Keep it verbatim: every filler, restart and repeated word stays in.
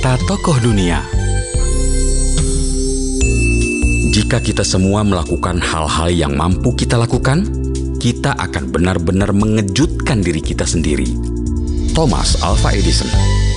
kata tokoh dunia. Jika kita semua melakukan hal-hal yang mampu kita lakukan, kita akan benar-benar mengejutkan diri kita sendiri. Thomas Alva Edison.